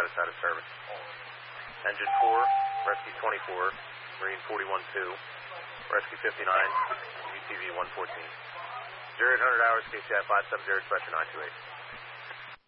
service, out of service. Engine 4, Rescue 24, Marine 41-2, Rescue 59, UTV 114. 0800 hours, KCI 570, expression 928.